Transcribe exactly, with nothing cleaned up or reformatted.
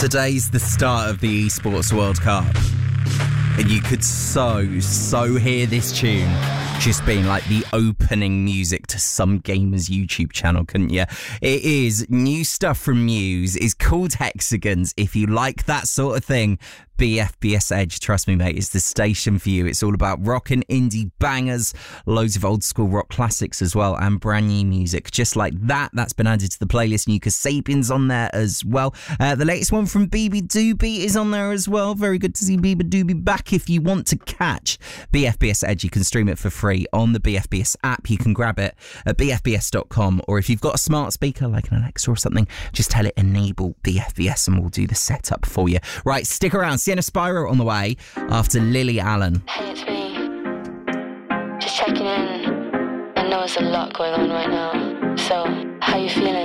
Today's the start of the Esports World Cup, and you could so, so hear this tune just being like the opening music to some gamer's YouTube channel, couldn't you? It is new stuff from Muse. It's called Hexagons. If you like that sort of thing, B F B S Edge, trust me, mate, is the station for you. It's all about rock and indie bangers, loads of old school rock classics as well, and brand new music just like that. That's been added to the playlist. New Kasabian's on there as well. Uh, the latest one from Beabadoobee is on there as well. Very good to see Beabadoobee back. If you want to catch B F B S Edge, you can stream it for free on the B F B S app. You can grab it at b f b s dot com, or if you've got a smart speaker like an Alexa or something, just tell it enable B F B S and we'll do the setup for you. Right, stick around. Sienna Spyro on the way after Lily Allen. Hey, it's me. Just checking in. I know there's a lot going on right now. So, how you feeling?